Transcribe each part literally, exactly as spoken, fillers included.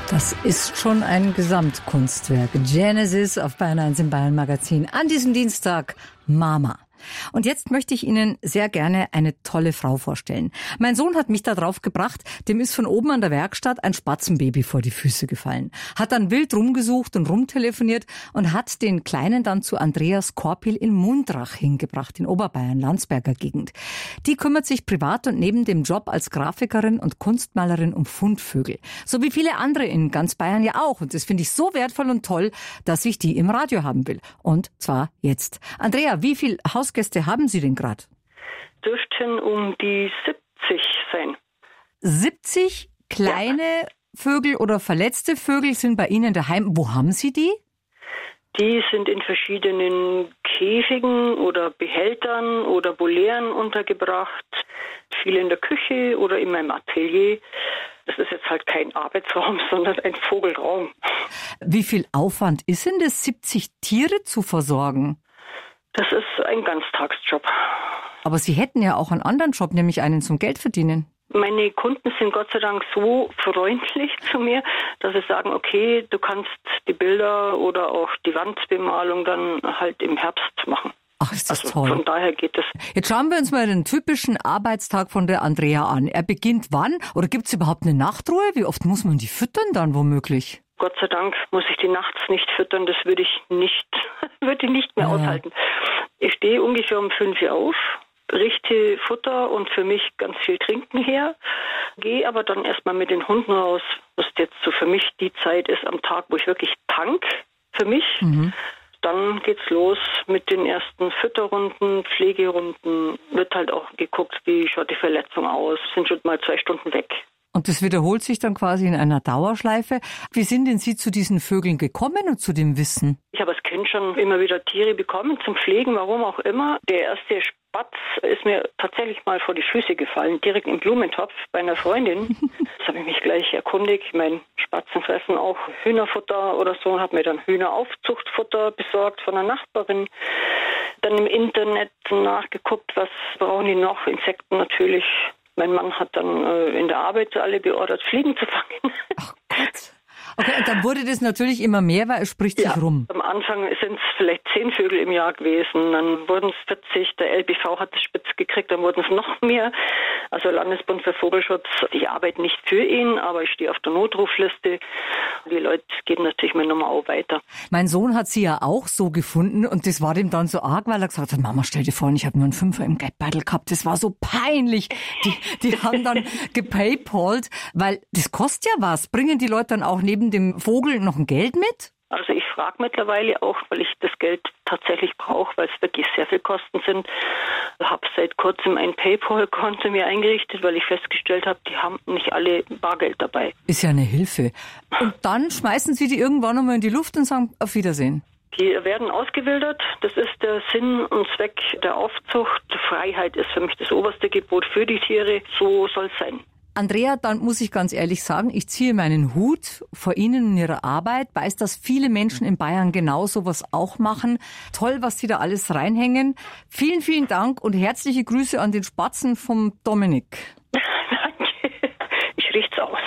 Das ist schon ein Gesamtkunstwerk. Genesis auf Bayern eins im Bayern Magazin an diesem Dienstag. Mama. Und jetzt möchte ich Ihnen sehr gerne eine tolle Frau vorstellen. Mein Sohn hat mich da drauf gebracht, dem ist von oben an der Werkstatt ein Spatzenbaby vor die Füße gefallen. Hat dann wild rumgesucht und rumtelefoniert und hat den Kleinen dann zu Andreas Korpil in Mundrach hingebracht, in Oberbayern, Landsberger Gegend. Die kümmert sich privat und neben dem Job als Grafikerin und Kunstmalerin um Fundvögel. So wie viele andere in ganz Bayern ja auch. Und das finde ich so wertvoll und toll, dass ich die im Radio haben will. Und zwar jetzt. Andrea, wie viel Hausgäste haben Sie denn gerade? Dürften um die siebzig sein. siebzig kleine ja. Vögel oder verletzte Vögel sind bei Ihnen daheim. Wo haben Sie die? Die sind in verschiedenen Käfigen oder Behältern oder Volieren untergebracht. Viele in der Küche oder in meinem Atelier. Das ist jetzt halt kein Arbeitsraum, sondern ein Vogelraum. Wie viel Aufwand ist denn das, siebzig Tiere zu versorgen? Das ist ein Ganztagsjob. Aber Sie hätten ja auch einen anderen Job, nämlich einen zum Geld verdienen. Meine Kunden sind Gott sei Dank so freundlich zu mir, dass sie sagen, okay, du kannst die Bilder oder auch die Wandbemalung dann halt im Herbst machen. Ach, ist das also toll. Von daher geht es. Jetzt schauen wir uns mal den typischen Arbeitstag von der Andrea an. Er beginnt wann? Oder gibt es überhaupt eine Nachtruhe? Wie oft muss man die füttern dann womöglich? Gott sei Dank muss ich die nachts nicht füttern, das würde ich nicht, würde ich nicht mehr ja. aushalten. Ich stehe ungefähr um fünf Uhr auf, richte Futter und für mich ganz viel Trinken her, gehe aber dann erstmal mit den Hunden raus, was jetzt so für mich die Zeit ist am Tag, wo ich wirklich tank für mich. Mhm. Dann geht's los mit den ersten Fütterrunden, Pflegerunden, wird halt auch geguckt, wie schaut die Verletzung aus, sind schon mal zwei Stunden weg. Und das wiederholt sich dann quasi in einer Dauerschleife. Wie sind denn Sie zu diesen Vögeln gekommen und zu dem Wissen? Ich habe als Kind schon immer wieder Tiere bekommen zum Pflegen, warum auch immer. Der erste Spatz ist mir tatsächlich mal vor die Füße gefallen, direkt im Blumentopf bei einer Freundin. Das habe ich mich gleich erkundigt. Ich meine, Spatzen fressen auch Hühnerfutter oder so und habe mir dann Hühneraufzuchtfutter besorgt von einer Nachbarin. Dann im Internet nachgeguckt, was brauchen die noch, Insekten natürlich. Mein Mann hat dann äh, in der Arbeit alle beordert, Fliegen zu fangen. Ach Gott. Okay, und dann wurde das natürlich immer mehr, weil es spricht ja, sich rum. Am Anfang sind es vielleicht zehn Vögel im Jahr gewesen, dann wurden es vierzig, der L B V hat es spitz gekriegt, dann wurden es noch mehr. Also Landesbund für Vogelschutz, ich arbeite nicht für ihn, aber ich stehe auf der Notrufliste. Die Leute geben natürlich meine Nummer auch weiter. Mein Sohn hat sie ja auch so gefunden und das war dem dann so arg, weil er gesagt hat, Mama, stell dir vor, ich habe nur einen Fünfer im Geldbeutel gehabt, das war so peinlich. Die, die haben dann gepaypalt, weil das kostet ja was. Bringen die Leute dann auch neben dem Vogel noch ein Geld mit? Also ich frage mittlerweile auch, weil ich das Geld tatsächlich brauche, weil es wirklich sehr viel Kosten sind. Ich habe seit kurzem ein PayPal-Konto mir eingerichtet, weil ich festgestellt habe, die haben nicht alle Bargeld dabei. Ist ja eine Hilfe. Und dann schmeißen Sie die irgendwann einmal in die Luft und sagen auf Wiedersehen. Die werden ausgewildert. Das ist der Sinn und Zweck der Aufzucht. Freiheit ist für mich das oberste Gebot für die Tiere. So soll es sein. Andrea, dann muss ich ganz ehrlich sagen, ich ziehe meinen Hut vor Ihnen und Ihrer Arbeit, weiß, dass viele Menschen in Bayern genau sowas auch machen. Toll, was Sie da alles reinhängen. Vielen, vielen Dank und herzliche Grüße an den Spatzen vom Dominik. Danke, ich riech's aus.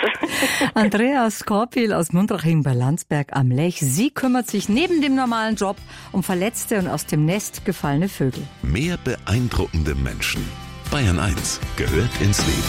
Andreas Korpil aus Mundraching bei Landsberg am Lech. Sie kümmert sich neben dem normalen Job um verletzte und aus dem Nest gefallene Vögel. Mehr beeindruckende Menschen. Bayern eins gehört ins Leben.